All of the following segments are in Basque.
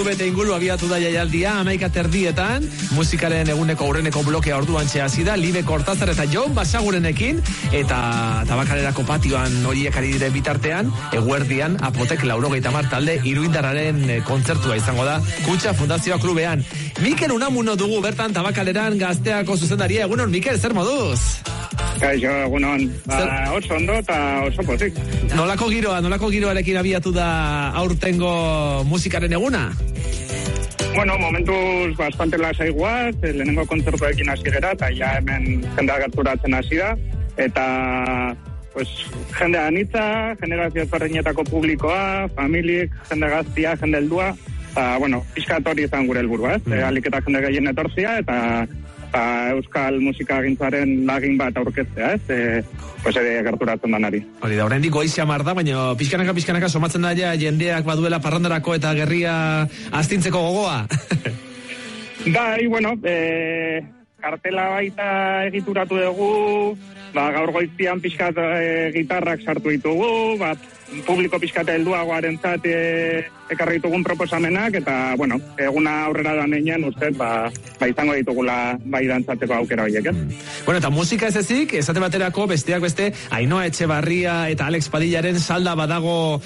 ordubete inguru abiatu da jaialdia, 11:30, musikaren eguneko aurreneko blokea orduantxe hasi da, Libe Kortazar eta Jon Basagurenekin, eta Tabakalerako patioan horiek ari dire bitartean, eguerdian, Apotek 80 talde iruindarraren kontzertua izango da, Kutxa Fundazioa klubean. Mikel Unamuno dugu bertan Tabakaleran Gazteako zuzendaria. Egunon, Mikel, zer moduz? Kaixo, egunon. Oso ondo eta oso pozik. Nolako giroarekin abiatu da aurtengo musikaren eguna? Bueno, momentuz bastante lasaiguaz, lehenengo kontzertuekin hasi gera, eta ja hemen jendea gerturatzen hasi da, eta pues, jende anitza, generazio ezberdinetako publikoa, familik, jende gaztia, jende heldua, eta, bueno, pixkat hori izan gure helburua, alik eta jende gehien etortzia, eta euskal musikagintzaren lagin bat aurkeztea, pues gerturatzen danari. Hori da, oraindik goizia mar da, baina pixkanaka somatzen da ja jendeak baduela parrandarako eta gerria astintzeko gogoa. Bai, bueno, kartela baita egituratu dugu, gaur goiztian pixkat gitarrak sartu ditugu, publiko pixkat helduagoaren zat ekarri ditugun proposamenak, eta, bueno, eguna aurrera da nenean, ustez, izango ditugula bai dantzateko aukera horiek, Bueno, eta musika ez ezik, esate baterako besteak beste, Ainhoa Etxebarria eta Alex Padillaren salda badugu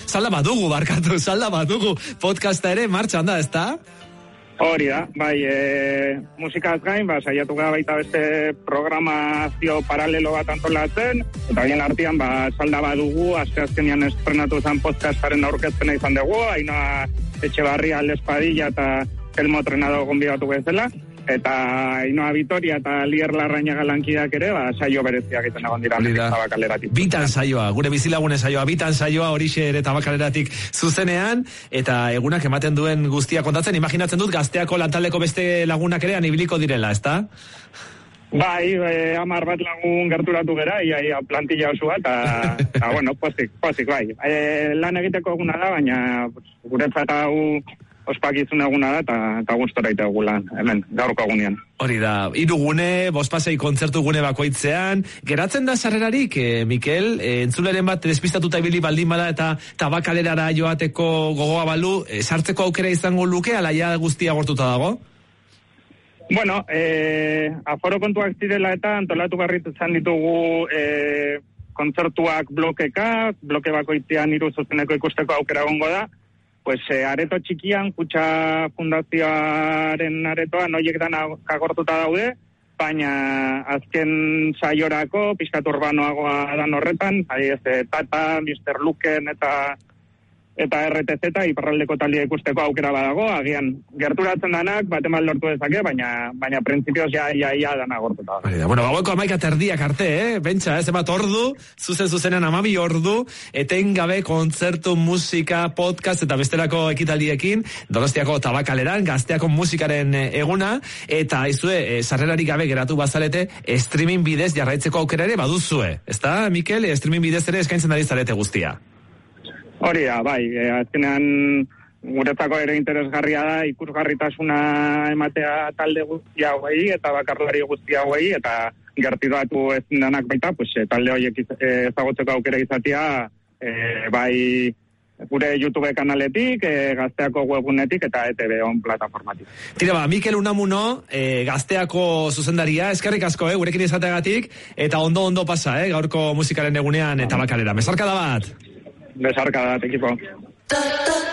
podcasta ere martxan da, ezta? Hori da, bai, musikaz gain, saiatu gara baita beste programazio paralelo bat antolatzen, eta haien artean, salda badugu, azkenean estrenatu zen podcastaren aurkezpena izan dugu, Ainhoa Etxebarria, Alex Padilla eta Elmo Trenado gonbidatu bezala, eta Ainhoa Vitoria eta Lier Larrañaga lankideak ere, saio bereziak egiten egon dira Tabakaleratik. Bitan saioa, gure bizilagune saioa, bitan saioa horixe ere Tabakaleratik zuzenean, eta egunak ematen duen guztia kontatzen, imaginatzen dut Gazteako lantaldeko beste lagunak ere ibiliko direla, ezta? Bai, 10 bat lagun gerturatu gera, ia plantilla osua, eta bueno, pozik, bai. Lan egiteko eguna da, baina guretzat hau ospakizun eguna da, eta gustora itegugu lan, hemen, gaurko egunean. Hori da, 3 gune, 5 kontzertu gune bakoitzean, geratzen da sarrerarik, Mikel, entzuleren bat despistatuta ibili baldin bada eta Tabakalerara joateko gogoa balu, sartzeko aukera izango luke, ala ja guztia gortuta dago? Bueno, aforo kontuak zirela eta antolatu garritzen ditugu kontzertuak bloke bakoitzean 3 zuzeneko ikusteko aukera gongo da, pues areto txikian, Kutxa Fundazioaren aretoan, horiek dana kagortuta daude, baina azken saiorako, pixkat urbanoagoa dan horretan, Tata, Mr. Luken eta RTZ, iparraldeko talia ikusteko aukera badago, agian gerturatzen danak, bateman lortu dezake, baina printzipioz ja dana gortuta. Bueno, gaueko 11:30 arte, Bentsa, emat ordu, zuzenean 12 ordu, etengabe kontzertu, musika, podcast eta bestelako ekitaldiekin, Donostiako Tabakaleran, Gazteako musikaren eguna, eta izue, sarrerarik gabe geratu bazarete, streaming bidez jarraitzeko aukera ere baduzue, ezta, Mikel? Streaming bidez ere eskaintzen ari zarete guztia. Hori da, bai, azkenean guretzako ere interesgarria da ikusgarritasuna ematea talde guztia hauei eta bakarlari guztia hauei eta gertiratu ezin danak baita, pues, talde horiek ezagutzeko aukera izatea bai gure YouTube kanaletik, Gazteako webunetik eta ETV on plataformatik. Tira Mikel Unamuno, Gazteako zuzendaria, eskerrik asko, gurekin izateagatik, eta ondo pasa, gaurko musikaren egunean Tabakalera. Besarkada bat! Besarkada bat, ekipo.